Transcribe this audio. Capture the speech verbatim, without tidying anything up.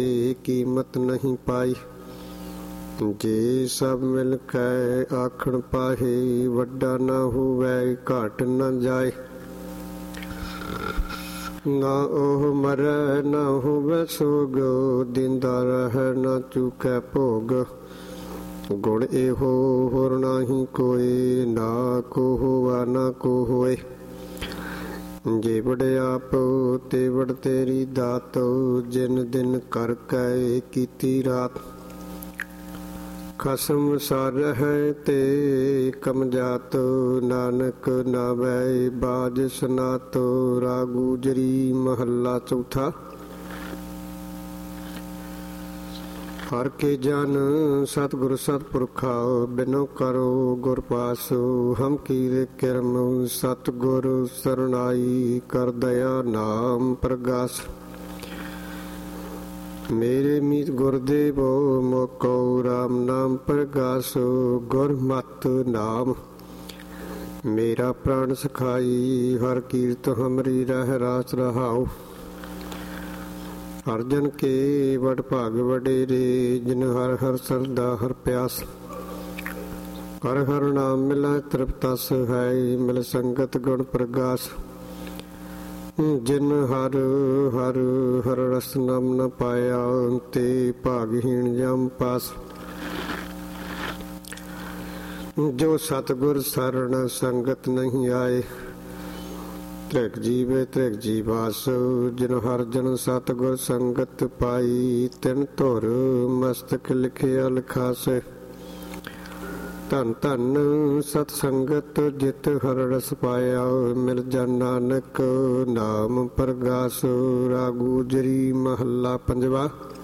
ਕੀਮਤ ਨਹੀਂ ਪਾਈ। ਜੇ ਸਭ ਮਿਲ ਕੇ ਆਖਣ ਪਾਹੇ, ਵੱਡਾ ਨਾ ਹੋਵੇ ਘਾਟ ਨਾ ਜਾਏ। ਨਾ ਉਹ ਮਰੈ ਨਾ ਹੋਵੇ ਸੋਗ, ਦਿੰਦਾ ਰਹਿ ਨਾ ਚੁਕੈ ਭੋਗ। ਗੁਣ ਇਹੋ ਹੋਰ ਨਾਹੀ ਕੋਈ, ਨਾ ਕੋ ਹੋਵਾ ਨਾ ਕੋ ਹੋਏ। ਜੇ ਵਡ ਆਪ ਤੇ ਵਡ ਤੇਰੀ ਦਾਤ, ਜਿਨ ਦਿਨ ਕਰ ਕੇ ਕੀਤੀ ਰਾਤ। ਖਸਮ ਸਾਰ ਹੈ ਤੇ ਕਮ ਜਾਤ, ਨਾਨਕ ਨਾਵੈ ਬਾਜ ਸਨਾਤ। ਰਾਗ ਗੁਜਰੀ ਮਹੱਲਾ ਚੌਥਾ। ਹਰ ਕੇ ਜਨ ਸਤਿਗੁਰ ਸਤਿਪੁਰਖਾ, ਬਿਨੋ ਕਰੋ ਗੁਰ ਪਾਸ। ਹਮ ਕੀਰੇ ਕਿਰਮ ਸਤਿਗੁਰ ਸਰਨਾਈ, ਕਰ ਦਇਆ ਨਾਮ ਪ੍ਰਗਾਸ। ਮੇਰੇ ਮੀਤ ਗੁਰਦੇਵੋ ਮੋਕੋ, ਰਾਮ ਨਾਮ ਪ੍ਰਗਾਸ। ਗੁਰ ਮਤ ਨਾਮ ਮੇਰਾ ਪ੍ਰਾਣ ਸਖਾਈ, ਹਰ ਕੀਰਤ ਹਮਰੀ ਰਹਿ ਰਾਸ ਰਹਾਉ। ਹਰ ਜਨ ਕੇ ਵਡ ਭਾਗ ਵਡੇਰੇ, ਜਿਨ ਹਰ ਹਰ ਸਰਦਾ ਹਰ ਪਿਆਸ। ਹਰ ਹਰ ਨਾਮ ਮਿਲੈ ਤ੍ਰਿਪਤਸ ਹੈ, ਮਿਲ ਸੰਗਤ ਗੁਣ ਪ੍ਰਗਾਸ। ਜਿਨ ਹਰ ਹਰ ਹਰ ਰਸ ਨਾਮ ਨ ਪਾਇਆ, ਤੇ ਭਾਗਹੀਣ ਜਮ ਪਾਸ। ਜੋ ਸਤਿਗੁਰ ਸਰਣ ਸੰਗਤ ਨਹੀਂ ਆਏ, ਤ੍ਰਿਗ ਜੀਵੇ ਤ੍ਰਿਗ ਜੀਵਾਸ। ਜਿਨ ਹਰ ਜਨ ਸਤਿਗੁਰ ਸੰਗਤ ਪਾਈ, ਤਿਨ ਧੁਰ ਮਸਤਕ ਲਿਖਿਆ ਲਿਖਾਸੇ। ਧਨ ਧਨ ਸਤ ਸੰਗਤ, ਜਿਤ ਹਰ ਰਸ ਪਾਇਆ, ਮਿਲ ਜਨ ਨਾਨਕ ਨਾਮ ਪ੍ਰਗਾਸ। ਰਾਗ ਗੁਜਰੀ ਮਹੱਲਾ ਪੰਜਵਾ।